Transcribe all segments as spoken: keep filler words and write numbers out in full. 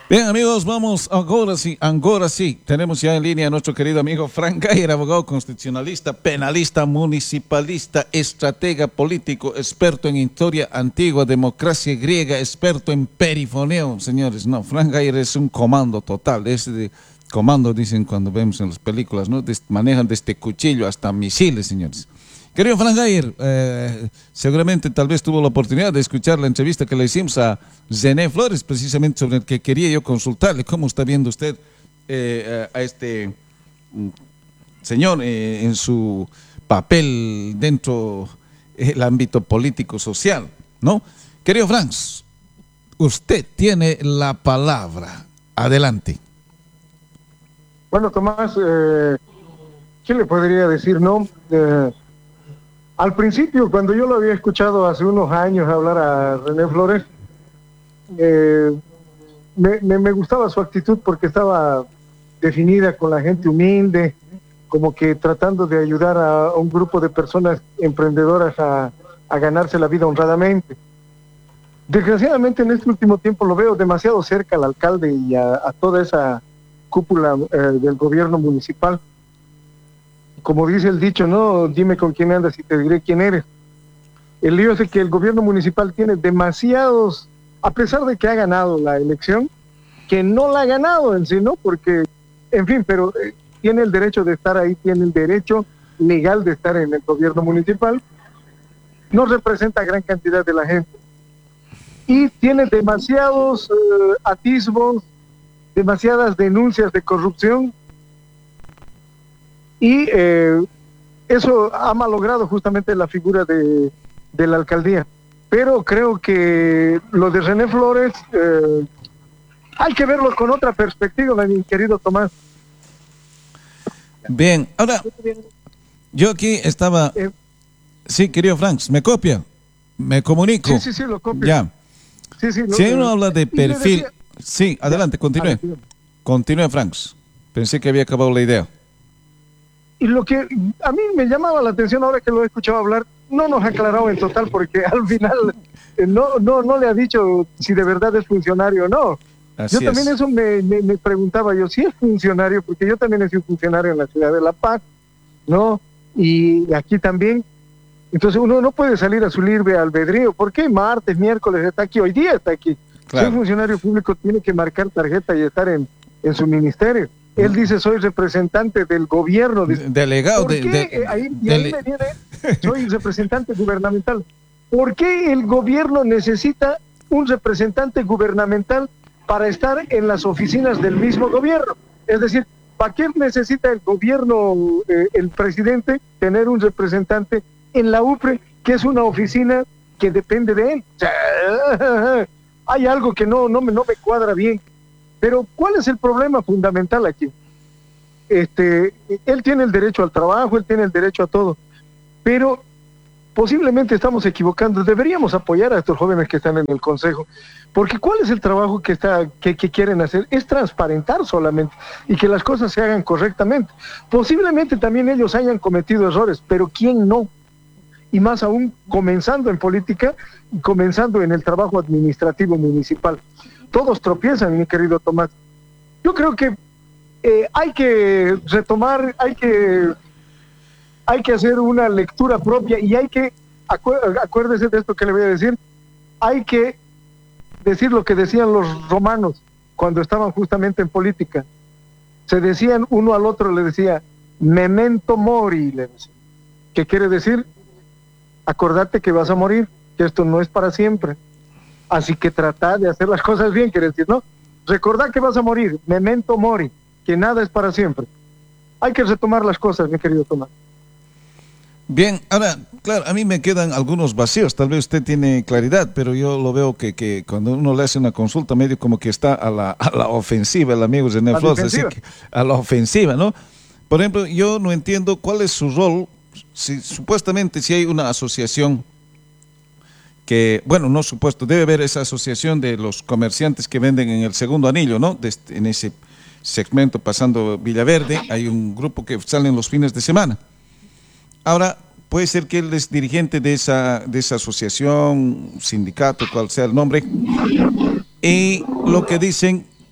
Bien, amigos, vamos ahora sí, ahora sí. Tenemos ya en línea a nuestro querido amigo Frank Gayer, abogado constitucionalista, penalista, municipalista, estratega político, experto en historia antigua, democracia griega, experto en perifoneo. Señores, no, Frank Gayer es un comando total. Es de comando, dicen cuando vemos en las películas, ¿no? Des, manejan desde cuchillo hasta misiles, señores. Querido Frank Gayer, eh, seguramente tal vez tuvo la oportunidad de escuchar la entrevista que le hicimos a René Flores, precisamente sobre el que quería yo consultarle. ¿Cómo está viendo usted eh, a este señor eh, en su papel dentro del ámbito político-social, ¿no? Querido Frank, usted tiene la palabra. Adelante. Bueno, Tomás, eh, ¿qué le podría decir, no? Eh, Al principio, cuando yo lo había escuchado hace unos años hablar a René Flores, eh, me, me, me gustaba su actitud porque estaba definida con la gente humilde, como que tratando de ayudar a, a un grupo de personas emprendedoras a, a ganarse la vida honradamente. Desgraciadamente en este último tiempo lo veo demasiado cerca al alcalde y a, a toda esa cúpula eh, del gobierno municipal. Como dice el dicho, no, dime con quién andas y te diré quién eres. El lío es que el gobierno municipal tiene demasiados, a pesar de que ha ganado la elección, que no la ha ganado en sí, ¿no? Porque, en fin, pero eh, tiene el derecho de estar ahí, tiene el derecho legal de estar en el gobierno municipal, no representa a gran cantidad de la gente. Y tiene demasiados eh, atisbos, demasiadas denuncias de corrupción, y eh, eso ha malogrado justamente la figura de, de la alcaldía. Pero creo que lo de René Flores eh, hay que verlo con otra perspectiva, mi querido Tomás. Bien, ahora, yo aquí estaba... Eh, sí, querido Frank, ¿me copia? ¿Me comunico? Sí, sí, sí, lo copio. Ya. Sí, sí, lo, si uno habla de perfil... Decía... Sí, adelante, continúe. Ya. Continúe, Frank. Pensé que había acabado la idea. Y lo que a mí me llamaba la atención ahora que lo he escuchado hablar, no nos ha aclarado en total porque al final eh, no, no, no le ha dicho si de verdad es funcionario o no. Así yo también es. eso me, me, me preguntaba yo, si es funcionario, porque yo también he sido funcionario en la ciudad de La Paz, ¿no? Y aquí también. Entonces uno no puede salir a su libre albedrío. ¿Por qué martes, miércoles está aquí? Hoy día está aquí. Claro. Si es funcionario público tiene que marcar tarjeta y estar en, en su ministerio. Él dice, soy representante del gobierno. Dice, delegado. ¿Por qué? De, de, ahí, y de, ahí de, me viene, soy representante gubernamental. ¿Por qué el gobierno necesita un representante gubernamental para estar en las oficinas del mismo gobierno? Es decir, ¿para qué necesita el gobierno, eh, el presidente, tener un representante en la U P R E, que es una oficina que depende de él? O sea, hay algo que no, no, me, no me cuadra bien. Pero ¿cuál es el problema fundamental aquí? Este, él tiene el derecho al trabajo, él tiene el derecho a todo, pero posiblemente estamos equivocando. Deberíamos apoyar a estos jóvenes que están en el consejo, porque ¿cuál es el trabajo que, está, que, que quieren hacer? Es transparentar solamente y que las cosas se hagan correctamente. Posiblemente también ellos hayan cometido errores, pero ¿quién no? Y más aún comenzando en política y comenzando en el trabajo administrativo municipal. Todos tropiezan, mi querido Tomás. Yo creo que eh, hay que retomar, hay que, hay que hacer una lectura propia y hay que, acu acuérdese de esto que le voy a decir, hay que decir lo que decían los romanos cuando estaban justamente en política. Se decían uno al otro, le decía, memento mori, le decía. ¿Qué quiere decir? Acordate que vas a morir, que esto no es para siempre. Así que trata de hacer las cosas bien, quiere decir, ¿no? Recordá que vas a morir, memento mori, que nada es para siempre. Hay que retomar las cosas, mi querido Tomás. Bien, ahora, claro, a mí me quedan algunos vacíos, tal vez usted tiene claridad, pero yo lo veo que, que cuando uno le hace una consulta medio como que está a la, a la ofensiva, el amigo René Flores, así que a la ofensiva, ¿no? Por ejemplo, yo no entiendo cuál es su rol, si supuestamente si hay una asociación que, bueno, no supuesto, debe haber esa asociación de los comerciantes que venden en el segundo anillo, ¿no? De este, en ese segmento pasando Villaverde, hay un grupo que salen los fines de semana. Ahora, puede ser que él es dirigente de esa, de esa asociación, sindicato, cual sea el nombre, y lo que dicen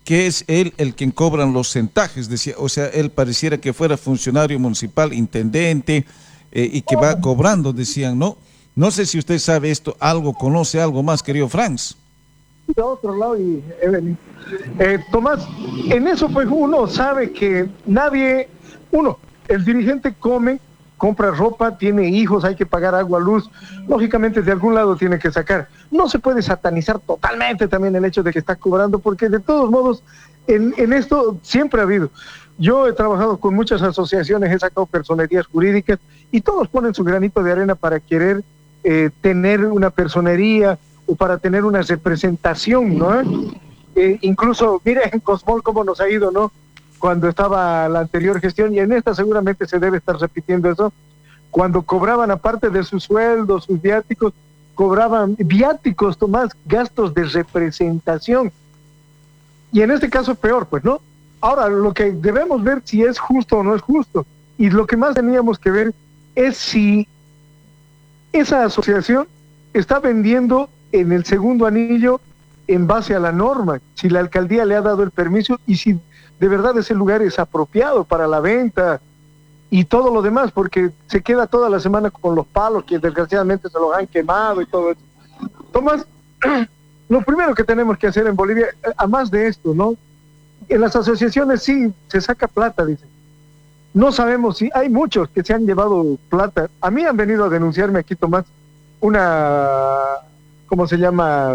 que es él el quien cobra los centajes, decía, o sea, él pareciera que fuera funcionario municipal, intendente, eh, y que va cobrando, decían, ¿no? No sé si usted sabe esto, algo, conoce algo más, querido Franz. De otro lado, y Evelyn. Eh, Tomás, en eso pues uno sabe que nadie, uno, el dirigente come, compra ropa, tiene hijos, hay que pagar agua, luz, lógicamente de algún lado tiene que sacar. No se puede satanizar totalmente también el hecho de que está cobrando, porque de todos modos en, en esto siempre ha habido. Yo he trabajado con muchas asociaciones, he sacado personerías jurídicas y todos ponen su granito de arena para querer eh, tener una personería o para tener una representación, ¿no? Eh, incluso, mire en Cosmol cómo nos ha ido, ¿no? Cuando estaba la anterior gestión, y en esta seguramente se debe estar repitiendo eso, cuando cobraban, aparte de sus sueldos, sus viáticos, cobraban viáticos, Tomás, gastos de representación. Y en este caso peor, pues, ¿no? Ahora, lo que debemos ver si es justo o no es justo, y lo que más teníamos que ver es si esa asociación está vendiendo en el segundo anillo en base a la norma, si la alcaldía le ha dado el permiso y si de verdad ese lugar es apropiado para la venta y todo lo demás, porque se queda toda la semana con los palos que desgraciadamente se los han quemado y todo eso. Tomás, lo primero que tenemos que hacer en Bolivia, a más de esto, ¿no? En las asociaciones sí se saca plata, dicen. No sabemos si hay muchos que se han llevado plata. A mí han venido a denunciarme aquí, Tomás, una, ¿cómo se llama?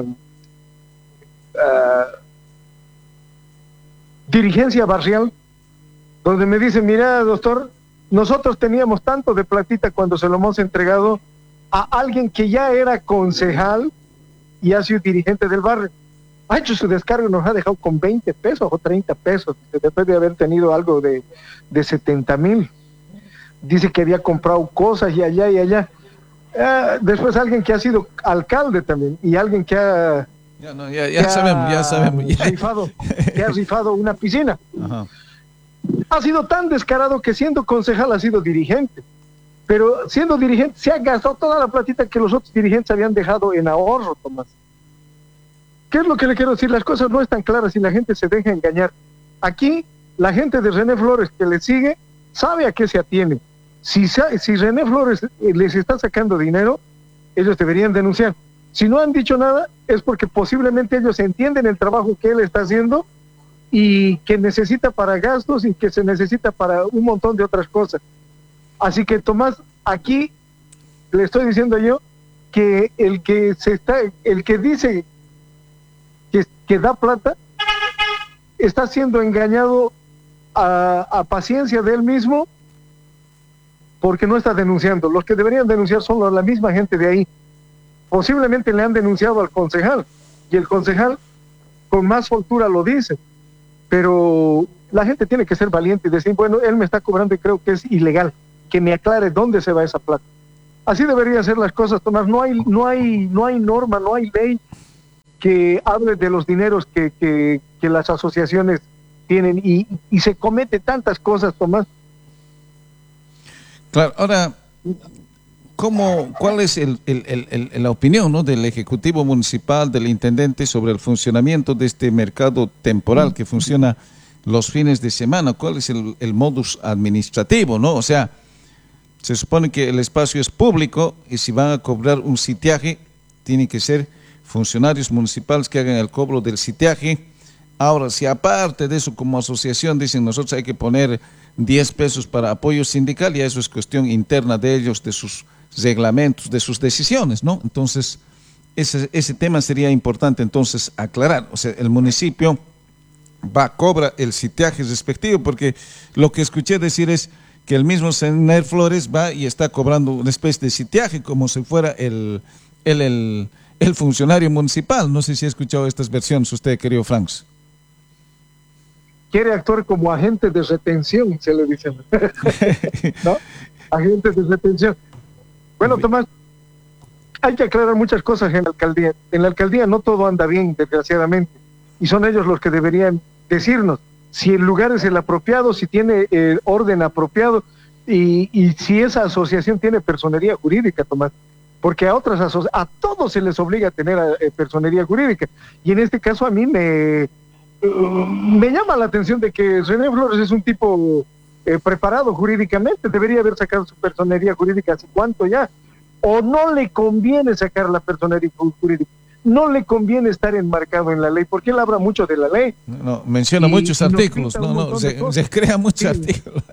Uh, dirigencia barrial, donde me dicen, mira, doctor, nosotros teníamos tanto de platita cuando se lo hemos entregado a alguien que ya era concejal y ha sido dirigente del barrio. Ha hecho su descargo y nos ha dejado con veinte pesos o treinta pesos, después de haber tenido algo de, de setenta mil. Dice que había comprado cosas y allá y allá. Uh, después alguien que ha sido alcalde también y alguien que ha... Ya, no, ya, ya sabemos, ya sabemos. Ya. Rifado, que ha rifado una piscina. Ajá. Ha sido tan descarado que siendo concejal ha sido dirigente. Pero siendo dirigente se ha gastado toda la platita que los otros dirigentes habían dejado en ahorro, Tomás. ¿Qué es lo que le quiero decir? Las cosas no están claras y la gente se deja engañar. Aquí, la gente de René Flores que le sigue sabe a qué se atiene. Si, si René Flores les está sacando dinero, ellos deberían denunciar. Si no han dicho nada, es porque posiblemente ellos entienden el trabajo que él está haciendo y que necesita para gastos y que se necesita para un montón de otras cosas. Así que, Tomás, aquí le estoy diciendo yo que el que se está, el que dice que, que da plata, está siendo engañado a, a paciencia de él mismo porque no está denunciando. Los que deberían denunciar son la misma gente de ahí. Posiblemente le han denunciado al concejal y el concejal con más soltura lo dice, pero la gente tiene que ser valiente y decir, bueno, él me está cobrando y creo que es ilegal, que me aclare dónde se va esa plata. Así deberían ser las cosas, Tomás. No hay, no hay, no hay norma, no hay ley que hable de los dineros que, que, que las asociaciones tienen y, y se comete tantas cosas, Tomás. Claro, ahora... ¿Cómo, ¿Cuál es el, el, el, el, la opinión, ¿no?, del Ejecutivo Municipal, del Intendente, sobre el funcionamiento de este mercado temporal que funciona los fines de semana? ¿Cuál es el, el modus administrativo, ¿no? O sea, se supone que el espacio es público y si van a cobrar un sitiaje, tienen que ser funcionarios municipales que hagan el cobro del sitiaje. Ahora, si aparte de eso, como asociación, dicen nosotros hay que poner diez pesos para apoyo sindical, ya eso es cuestión interna de ellos, de sus reglamentos, de sus decisiones, ¿no? Entonces, ese, ese tema sería importante entonces aclarar. O sea, el municipio va, cobra el sitiaje respectivo, porque lo que escuché decir es que el mismo señor Flores va y está cobrando una especie de sitiaje como si fuera el, el, el, el funcionario municipal. No sé si ha escuchado estas versiones usted, querido Franz. Quiere actuar como agente de retención, se le dice. ¿No? Agente de retención. Bueno, Tomás, hay que aclarar muchas cosas en la alcaldía. En la alcaldía no todo anda bien, desgraciadamente, y son ellos los que deberían decirnos si el lugar es el apropiado, si tiene el orden apropiado y, y si esa asociación tiene personería jurídica, Tomás, porque a otras asociaciones, a todos se les obliga a tener eh, personería jurídica, y en este caso a mí me... uh, me llama la atención de que René Flores es un tipo eh, preparado jurídicamente, debería haber sacado su personería jurídica hace cuánto ya, o no le conviene sacar la personería jurídica, no le conviene estar enmarcado en la ley, porque él habla mucho de la ley. No, no, menciona y, muchos y artículos, no, no, se, se crea muchos sí. artículos.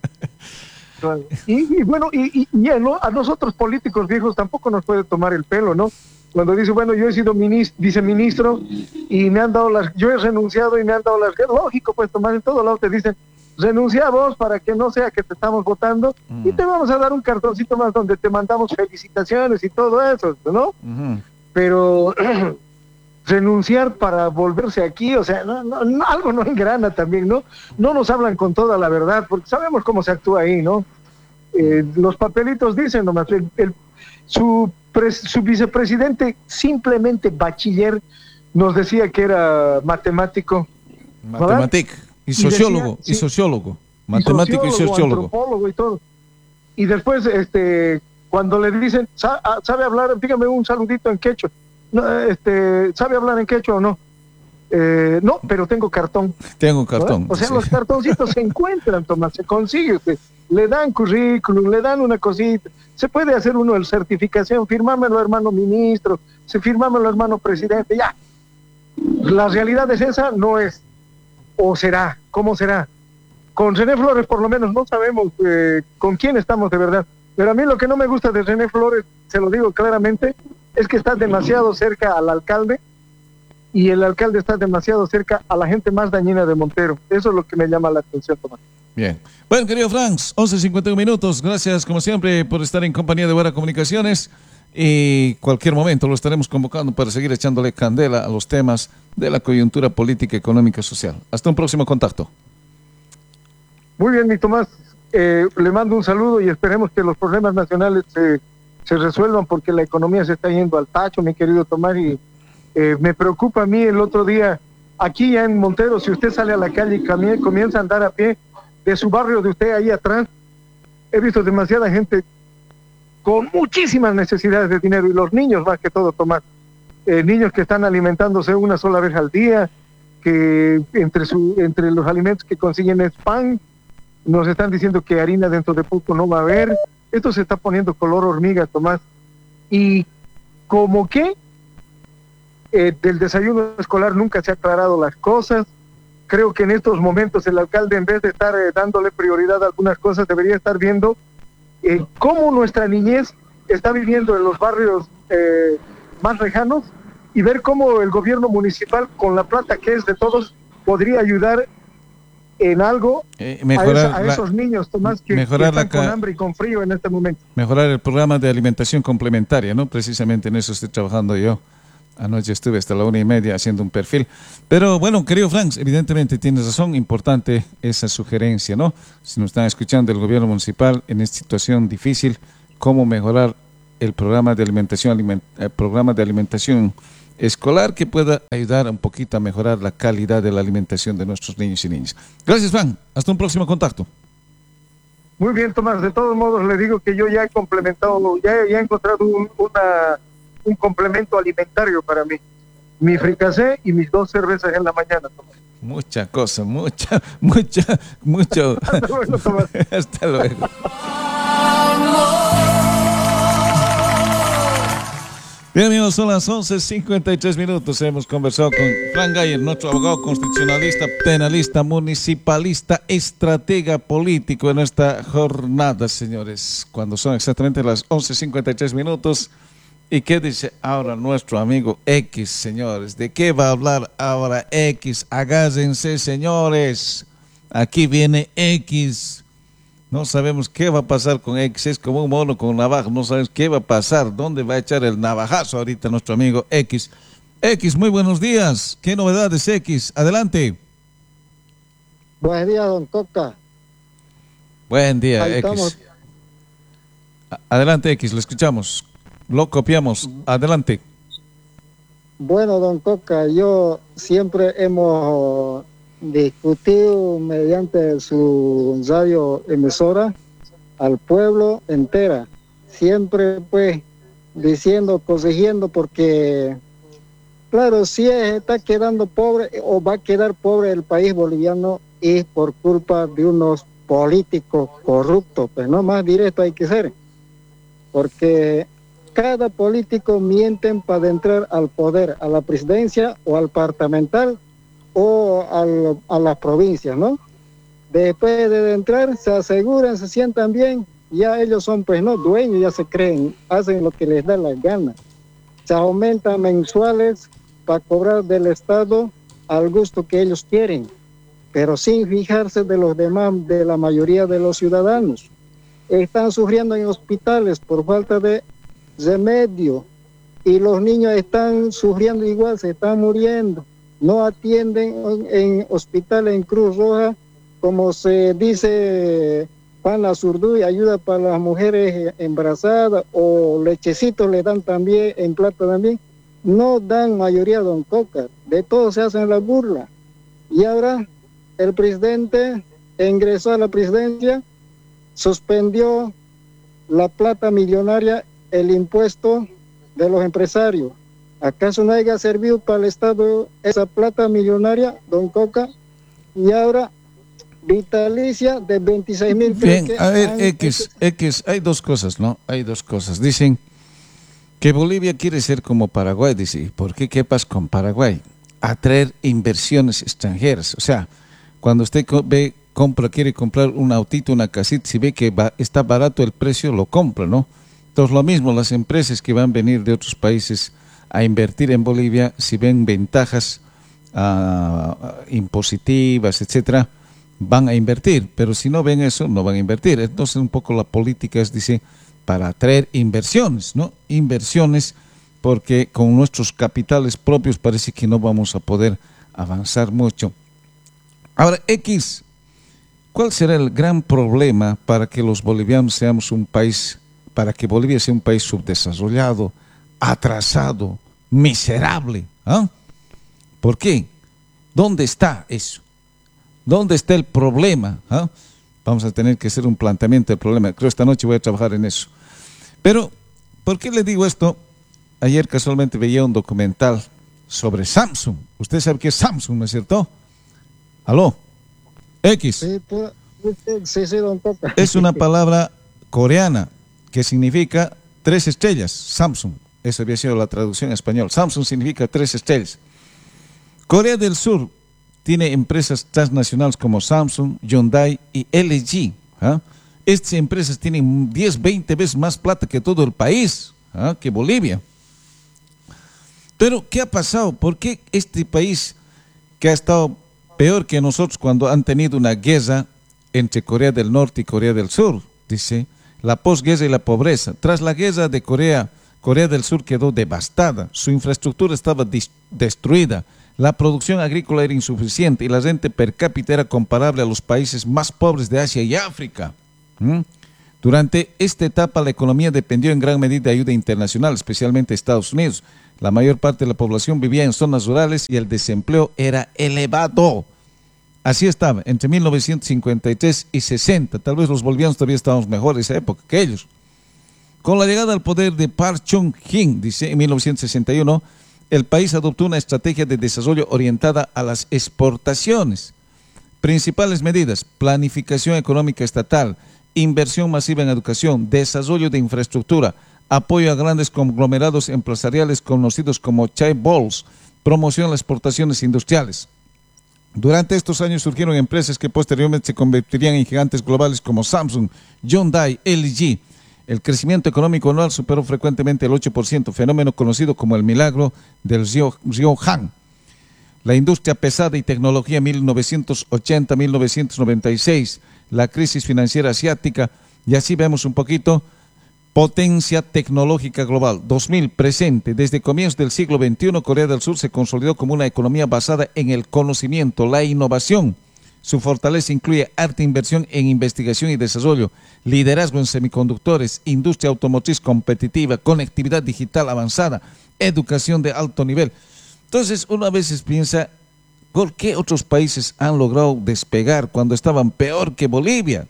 Y, y bueno, y, y, y a, ¿no? a nosotros políticos viejos tampoco nos puede tomar el pelo, ¿no? Cuando dice, bueno, yo he sido ministro, viceministro y me han dado las, yo he renunciado y me han dado las, lógico, pues Tomás, en todo lado te dicen, renuncia a vos para que no sea que te estamos votando mm. y te vamos a dar un cartoncito más donde te mandamos felicitaciones y todo eso, ¿no? Uh-huh. Pero renunciar para volverse aquí, o sea, no, no, no, algo no engrana también, ¿no? No nos hablan con toda la verdad, porque sabemos cómo se actúa ahí, ¿no? Eh, los papelitos dicen nomás, el, el, su, pres, su vicepresidente, simplemente bachiller, nos decía que era matemático. Matemático, y sociólogo, y, decía, y sociólogo, sí, matemático y sociólogo. Y sociólogo. Antropólogo y todo. Y después, este, cuando le dicen, ¿sabe hablar? Dígame un saludito en quechua. No, este, ¿sabe hablar en quechua o no? Eh, no, pero tengo cartón. Tengo cartón. ¿No? O sea, sí. Los cartoncitos se encuentran, Tomás, se consigue. Usted. Le dan currículum, le dan una cosita. Se puede hacer uno el certificación, firmámelo, hermano ministro, se firmámelo, hermano presidente, ya. La realidad es esa, no es. O será, ¿cómo será? Con René Flores, por lo menos, no sabemos eh, con quién estamos de verdad. Pero a mí lo que no me gusta de René Flores, se lo digo claramente, es que está demasiado cerca al alcalde y el alcalde está demasiado cerca a la gente más dañina de Montero. Eso es lo que me llama la atención, Tomás. Bien. Bueno, querido Franz, once cincuenta y uno minutos. Gracias, como siempre, por estar en compañía de Buenas Comunicaciones. Y cualquier momento lo estaremos convocando para seguir echándole candela a los temas de la coyuntura política, económica y social. Hasta un próximo contacto. Muy bien, mi Tomás. Eh, le mando un saludo y esperemos que los problemas nacionales se, se resuelvan porque la economía se está yendo al tacho, mi querido Tomás, y eh, me preocupa a mí el otro día, aquí ya en Montero, si usted sale a la calle y camie, comienza a andar a pie de su barrio de usted ahí atrás, he visto demasiada gente con muchísimas necesidades de dinero y los niños más que todo, Tomás, eh, niños que están alimentándose una sola vez al día, que entre, su, entre los alimentos que consiguen es pan. Nos están diciendo que harina dentro de poco no va a haber. Esto se está poniendo color hormiga, Tomás. Y como que eh, del desayuno escolar nunca se ha aclarado las cosas. Creo que en estos momentos el alcalde, en vez de estar eh, dándole prioridad a algunas cosas, debería estar viendo eh, cómo nuestra niñez está viviendo en los barrios eh, más lejanos y ver cómo el gobierno municipal, con la plata que es de todos, podría ayudar en algo eh, mejorar a, esa, a esos la, niños, Tomás, que, mejorar que están la, con hambre y con frío en este momento. Mejorar el programa de alimentación complementaria, ¿no? Precisamente en eso estoy trabajando yo. Anoche estuve hasta la una y media haciendo un perfil. Pero bueno, querido Franz, evidentemente tienes razón, importante esa sugerencia, ¿no? Si nos están escuchando el gobierno municipal en esta situación difícil, cómo mejorar el programa de alimentación, aliment, el programa de alimentación escolar que pueda ayudar un poquito a mejorar la calidad de la alimentación de nuestros niños y niñas. Gracias, Franz. Hasta un próximo contacto. Muy bien, Tomás. De todos modos, le digo que yo ya he complementado, ya, ya he encontrado un, una, un complemento alimentario para mí. Mi fricasé y mis dos cervezas en la mañana, Tomás. Mucha cosa, mucha, mucha, mucho. Hasta luego, Tomás. Hasta luego. Bien, amigos, son las once cincuenta y tres minutos. Hemos conversado con Frank Gayer, nuestro abogado constitucionalista, penalista, municipalista, estratega político en esta jornada, señores. Cuando son exactamente las once cincuenta y tres minutos. ¿Y qué dice ahora nuestro amigo X, señores? ¿De qué va a hablar ahora X? Agárrense, señores. Aquí viene X. No sabemos qué va a pasar con X, es como un mono con navaja, no sabemos qué va a pasar, dónde va a echar el navajazo ahorita nuestro amigo X. X, muy buenos días, ¿qué novedades X? Adelante. Buenos días, don Coca. Buen día, Ahí X. Estamos. Adelante, X, lo escuchamos, lo copiamos, adelante. Bueno, don Coca, yo siempre hemos discutido mediante su radio emisora al pueblo entera, siempre pues diciendo, corrigiendo, porque Claro, si está quedando pobre o va a quedar pobre el país boliviano es por culpa de unos políticos corruptos, pues no, más directo hay que ser, porque cada político mienten para entrar al poder, a la presidencia o al departamental o al, a las provincias, ¿no? Después de entrar se aseguran, se sientan bien, ya ellos son pues no dueños, ya se creen, hacen lo que les da la gana. Se aumentan mensuales para cobrar del Estado al gusto que ellos quieren, pero sin fijarse de los demás, de la mayoría de los ciudadanos. Están sufriendo en hospitales por falta de remedio y los niños están sufriendo igual, se están muriendo. No atienden en, en hospitales en Cruz Roja, como se dice, pan a Zurduy, ayuda para las mujeres embarazadas, o lechecitos le dan también, en plata también. No dan mayoría, don Coca, de todo se hacen la burla. Y ahora el presidente ingresó a la presidencia, suspendió la plata millonaria, el impuesto de los empresarios. ¿Acaso no haya servido para el Estado esa plata millonaria, don Coca? Y ahora vitalicia de veintiséis mil. Bien, a ver, X, X, hay dos cosas, ¿no? Hay dos cosas. Dicen que Bolivia quiere ser como Paraguay, dice. ¿Por qué quepas con Paraguay? Atraer inversiones extranjeras. O sea, cuando usted ve, compra, quiere comprar un autito, una casita, si ve que va, está barato el precio, lo compra, ¿no? Entonces, lo mismo, las empresas que van a venir de otros países a invertir en Bolivia, si ven ventajas uh, impositivas, etcétera, van a invertir, pero si no ven eso, no van a invertir. Entonces, un poco la política es, dice, para atraer inversiones, ¿no? Inversiones, porque con nuestros capitales propios parece que no vamos a poder avanzar mucho. Ahora, X, ¿cuál será el gran problema para que los bolivianos seamos un país, para que Bolivia sea un país subdesarrollado, atrasado, miserable? ¿Ah? ¿Por qué? ¿Dónde está eso? ¿Dónde está el problema? ¿Ah? Vamos a tener que hacer un planteamiento del problema. Creo que esta noche voy a trabajar en eso. Pero, ¿por qué le digo esto? Ayer casualmente veía un documental sobre Samsung. Usted sabe qué es Samsung, ¿no es cierto? ¿Aló? X. Sí, sí, sí, don Coca. Es una palabra coreana que significa tres estrellas. Samsung. Esa había sido la traducción en español. Samsung significa tres estrellas. Corea del Sur tiene empresas transnacionales como Samsung, Hyundai y L G. ¿Ah? Estas empresas tienen diez, veinte veces más plata que todo el país, ¿ah? Que Bolivia. Pero, ¿qué ha pasado? ¿Por qué este país que ha estado peor que nosotros cuando han tenido una guerra entre Corea del Norte y Corea del Sur? Dice, la posguerra y la pobreza. Tras la guerra de Corea, Corea del Sur quedó devastada, su infraestructura estaba destruida, la producción agrícola era insuficiente y la renta per cápita era comparable a los países más pobres de Asia y África. ¿Mm? Durante esta etapa la economía dependió en gran medida de ayuda internacional, especialmente de Estados Unidos. La mayor parte de la población vivía en zonas rurales y el desempleo era elevado. Así estaba, entre mil novecientos cincuenta y tres y sesenta. Tal vez los bolivianos todavía estábamos mejor en esa época que ellos. Con la llegada al poder de Park Chung-hee, dice, en mil novecientos sesenta y uno, el país adoptó una estrategia de desarrollo orientada a las exportaciones. Principales medidas: planificación económica estatal, inversión masiva en educación, desarrollo de infraestructura, apoyo a grandes conglomerados empresariales conocidos como chaebols, promoción a las exportaciones industriales. Durante estos años surgieron empresas que posteriormente se convertirían en gigantes globales como Samsung, Hyundai, L G. El crecimiento económico anual superó frecuentemente el ocho por ciento, fenómeno conocido como el milagro del río, río Han. La industria pesada y tecnología mil novecientos ochenta a mil novecientos noventa y seis, la crisis financiera asiática, y así vemos un poquito potencia tecnológica global. dos mil, presente. Desde comienzos del siglo veintiuno, Corea del Sur se consolidó como una economía basada en el conocimiento, la innovación. Su fortaleza incluye alta inversión en investigación y desarrollo, liderazgo en semiconductores, industria automotriz competitiva, conectividad digital avanzada, educación de alto nivel. Entonces, uno a veces piensa, ¿por qué otros países han logrado despegar cuando estaban peor que Bolivia?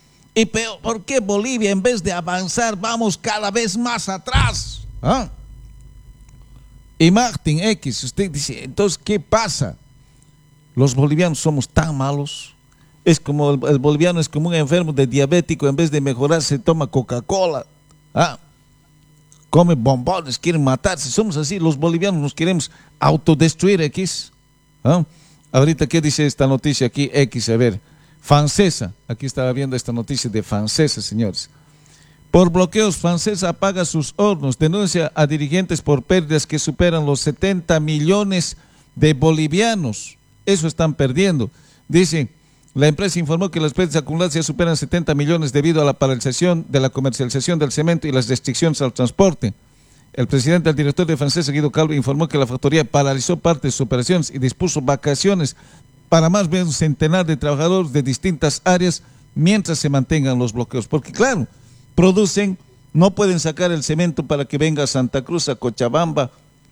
Y peor, ¿por qué Bolivia, en vez de avanzar, vamos cada vez más atrás? ¿Ah? Y Martín X, usted dice, entonces, ¿qué pasa? Los bolivianos somos tan malos. Es como el, el boliviano es como un enfermo de diabético, en vez de mejorar se toma Coca-Cola, ¿ah? Come bombones, quieren matarse. Somos así, los bolivianos nos queremos autodestruir, X. ¿Ah? Ahorita, ¿qué dice esta noticia aquí? X, a ver. Francesa, aquí estaba viendo esta noticia de Francesa, señores. Por bloqueos, Francesa apaga sus hornos, denuncia a dirigentes por pérdidas que superan los setenta millones de bolivianos. Eso están perdiendo. Dice, la empresa informó que las pérdidas acumuladas ya superan setenta millones debido a la paralización de la comercialización del cemento y las restricciones al transporte. El presidente del director de Francesa, Guido Calvo, informó que la factoría paralizó parte de sus operaciones y dispuso vacaciones para más de un centenar de trabajadores de distintas áreas mientras se mantengan los bloqueos. Porque claro, producen, no pueden sacar el cemento para que venga a Santa Cruz, a Cochabamba,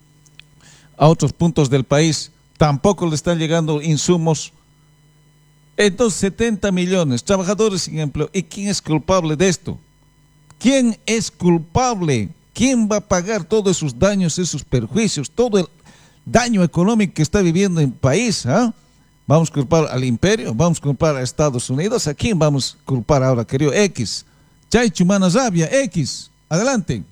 a otros puntos del país. Tampoco le están llegando insumos. Entonces, setenta millones, trabajadores sin empleo. ¿Y quién es culpable de esto? ¿Quién es culpable? ¿Quién va a pagar todos esos daños, esos perjuicios, todo el daño económico que está viviendo el país? ¿Ah? ¿Vamos a culpar al imperio? ¿Vamos a culpar a Estados Unidos? ¿A quién vamos a culpar ahora, querido X? Chay Chumana Zabia, X, adelante.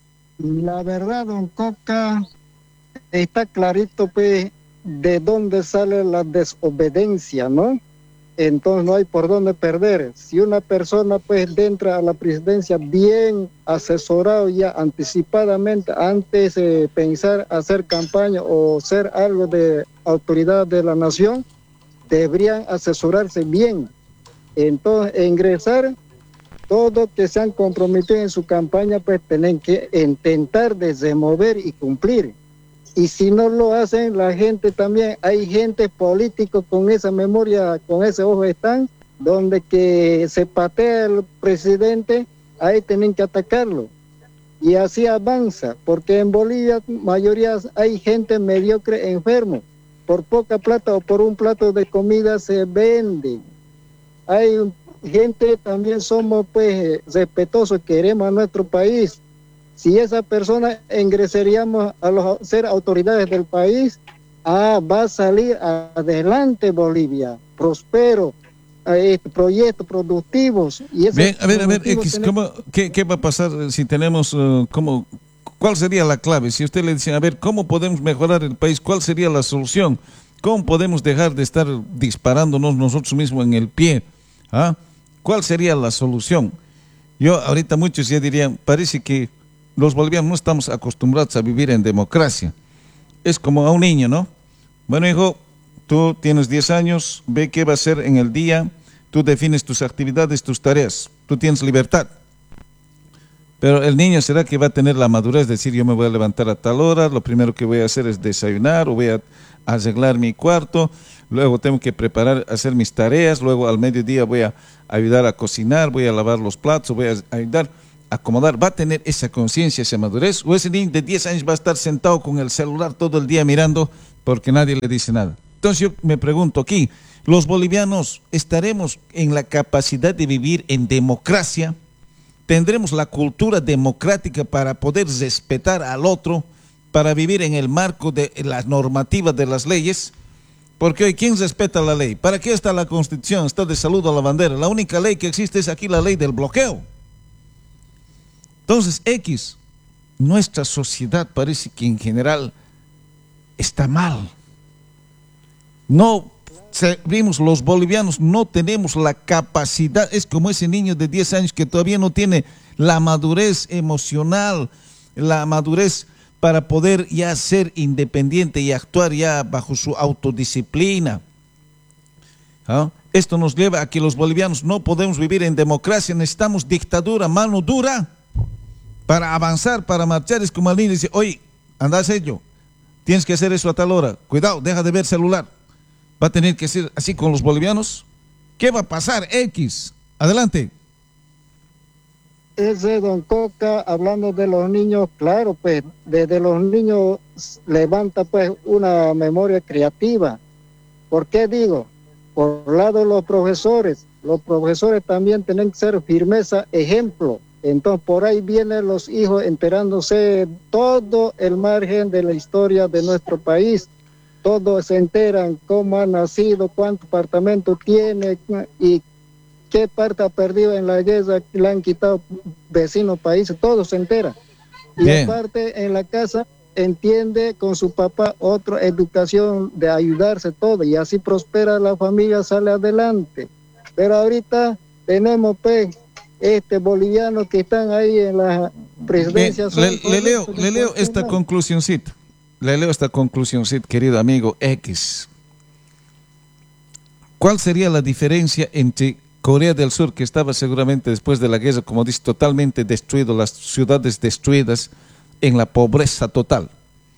La verdad, don Coca, está clarito, pues, de dónde sale la desobediencia, ¿no? Entonces no hay por dónde perder. Si una persona pues entra a la presidencia bien asesorado ya anticipadamente, antes de pensar hacer campaña o ser algo de autoridad de la nación, deberían asesorarse bien. Entonces ingresar, todo que se han comprometido en su campaña, pues tienen que intentar desenvolver y cumplir. Y si no lo hacen, la gente también, hay gente político con esa memoria, con ese ojo están, donde que se patea el presidente, ahí tienen que atacarlo. Y así avanza, porque en Bolivia, mayoría hay gente mediocre enfermo. Por poca plata o por un plato de comida se vende. Hay gente, también somos pues respetuosos, queremos a nuestro país. Si esa persona ingresaríamos a los, ser autoridades del país, ah, va a salir adelante Bolivia, prospero, eh, proyectos productivos. Y Bien, a ver, a ver, X, ¿cómo, qué, ¿qué va a pasar si tenemos, uh, cómo, cuál sería la clave? Si usted le dice, a ver, ¿cómo podemos mejorar el país? ¿Cuál sería la solución? ¿Cómo podemos dejar de estar disparándonos nosotros mismos en el pie? ¿Ah? ¿Cuál sería la solución? Yo, ahorita muchos ya dirían, parece que los bolivianos no estamos acostumbrados a vivir en democracia. Es como a un niño, ¿no? Bueno, hijo, tú tienes diez años, ve qué va a hacer en el día, tú defines tus actividades, tus tareas, tú tienes libertad. Pero el niño, ¿será que va a tener la madurez de decir, yo me voy a levantar a tal hora, lo primero que voy a hacer es desayunar, o voy a arreglar mi cuarto, luego tengo que preparar, hacer mis tareas, luego al mediodía voy a ayudar a cocinar, voy a lavar los platos, voy a ayudar a acomodar? ¿Va a tener esa conciencia, esa madurez? ¿O ese niño de diez años va a estar sentado con el celular todo el día mirando porque nadie le dice nada? Entonces yo me pregunto aquí, ¿los bolivianos estaremos en la capacidad de vivir en democracia? ¿Tendremos la cultura democrática para poder respetar al otro, para vivir en el marco de las normativas de las leyes? Porque hoy, ¿quién respeta la ley? ¿Para qué está la Constitución? Está de saludo a la bandera. La única ley que existe es aquí la ley del bloqueo. Entonces, X, nuestra sociedad parece que en general está mal. No vimos, los bolivianos no tenemos la capacidad, es como ese niño de diez años que todavía no tiene la madurez emocional, la madurez para poder ya ser independiente y actuar ya bajo su autodisciplina. ¿Ah? Esto nos lleva a que los bolivianos no podemos vivir en democracia, necesitamos dictadura, mano dura, para avanzar, para marchar. Es como alguien dice, oye, anda a hacerlo, tienes que hacer eso a tal hora, cuidado, deja de ver celular. ¿Va a tener que ser así con los bolivianos? ¿Qué va a pasar, X? Adelante. Ese don Coca, hablando de los niños, claro, pues, desde los niños levanta pues una memoria creativa. ¿Por qué digo? Por lado de los profesores, los profesores también tienen que ser firmeza, ejemplo. Entonces por ahí vienen los hijos enterándose todo el margen de la historia de nuestro país. Todos se enteran cómo ha nacido, cuánto apartamento tiene y qué parte ha perdido en la guerra, le han quitado vecinos países, todos se enteran. Y Bien. aparte en la casa entiende con su papá otra educación de ayudarse todo y así prospera la familia, sale adelante. Pero ahorita tenemos pues este bolivianos que están ahí en la presidencia. Le, le leo, le leo esta conclusioncita. Le leo esta conclusioncita, querido amigo X. ¿Cuál sería la diferencia entre Corea del Sur, que estaba seguramente después de la guerra, como dice, totalmente destruido, las ciudades destruidas, en la pobreza total?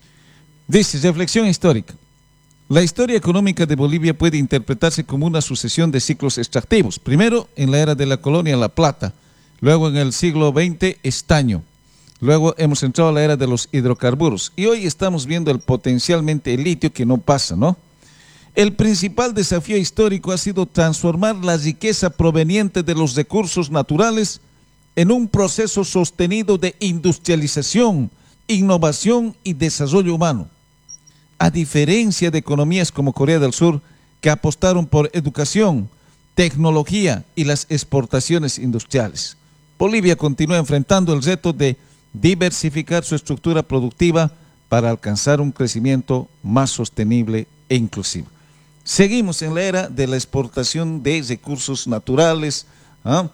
Dice, reflexión histórica. La historia económica de Bolivia puede interpretarse como una sucesión de ciclos extractivos. Primero, en la era de la colonia, la plata. Luego, en el siglo veinte, estaño. Luego, hemos entrado a la era de los hidrocarburos. Y hoy estamos viendo el potencialmente el litio, que no pasa, ¿no? El principal desafío histórico ha sido transformar la riqueza proveniente de los recursos naturales en un proceso sostenido de industrialización, innovación y desarrollo humano. A diferencia de economías como Corea del Sur, que apostaron por educación, tecnología y las exportaciones industriales, Bolivia continúa enfrentando el reto de diversificar su estructura productiva para alcanzar un crecimiento más sostenible e inclusivo. Seguimos en la era de la exportación de recursos naturales, ¿ah?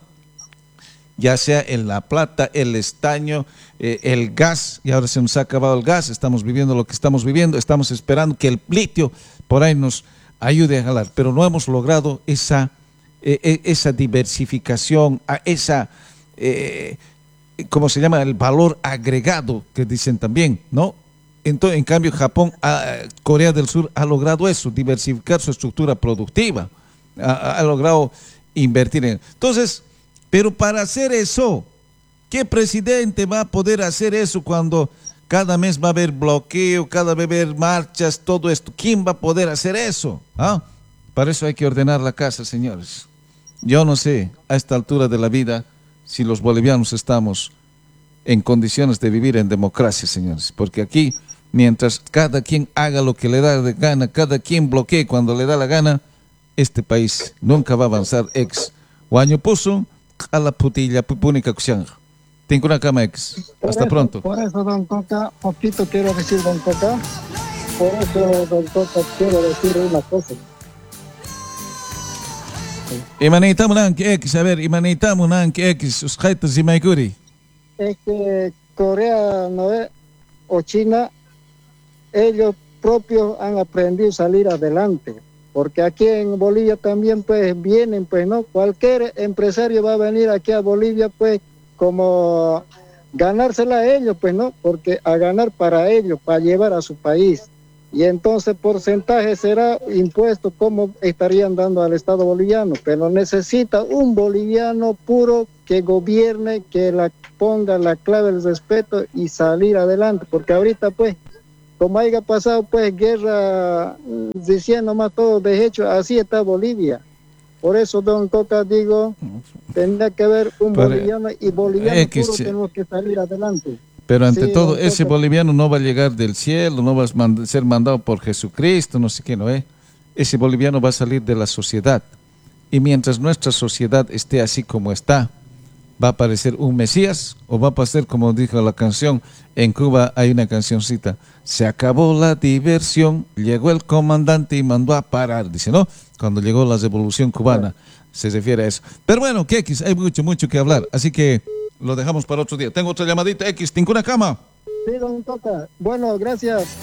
ya sea en la plata, el estaño, eh, el gas, y ahora se nos ha acabado el gas, estamos viviendo lo que estamos viviendo, estamos esperando que el litio por ahí nos ayude a jalar, pero no hemos logrado esa, eh, esa diversificación, esa, eh, ¿cómo se llama? El valor agregado que dicen también, ¿no? Entonces, en cambio, Japón, uh, Corea del Sur ha logrado eso, diversificar su estructura productiva, ha, ha logrado invertir en... Entonces, pero para hacer eso, ¿qué presidente va a poder hacer eso cuando cada mes va a haber bloqueo, cada vez va a haber marchas, todo esto? ¿Quién va a poder hacer eso? ¿Ah? Para eso hay que ordenar la casa, señores. Yo no sé, a esta altura de la vida, si los bolivianos estamos en condiciones de vivir en democracia, señores, porque aquí... Mientras cada quien haga lo que le da de gana, cada quien bloquee cuando le da la gana, este país nunca va a avanzar. Ex. Guaño puso a la putilla, pupunica cuchanga. Tengo una cama, ex. Hasta eso, pronto. Por eso, don Coca, poquito quiero decir, don Coca. Por eso, don Coca, quiero decir una cosa. Imanitamos nanki ex, a ver, imanitamos nanki ex, os jaitas y maikuri. Es que Corea no es, o China, ellos propios han aprendido a salir adelante, porque aquí en Bolivia también pues vienen, pues no, cualquier empresario va a venir aquí a Bolivia pues como ganársela a ellos, pues no, porque a ganar para ellos, para llevar a su país, y entonces porcentaje será impuesto como estarían dando al Estado boliviano, pero necesita un boliviano puro que gobierne, que la ponga la clave del respeto y salir adelante, porque ahorita pues como haya pasado pues guerra, diciendo más todo de hecho, así está Bolivia. Por eso, don Coca, digo, tendrá que haber un Pero, boliviano y boliviano eh, que puro se... tenemos que salir adelante. Pero ante Sí, todo, don ese Coca. boliviano no va a llegar del cielo, no va a mand- ser mandado por Jesucristo, no sé qué, ¿no es? Ese boliviano va a salir de la sociedad. Y mientras nuestra sociedad esté así como está, va a aparecer un Mesías, o va a pasar como dijo la canción, en Cuba hay una cancioncita, se acabó la diversión, llegó el comandante y mandó a parar, dice, ¿no? Cuando llegó la revolución cubana, se refiere a eso. Pero bueno, que X, hay mucho, mucho que hablar, así que lo dejamos para otro día. Tengo otra llamadita, X, ¿tengo una cama? Sí, don Coca. Bueno, gracias.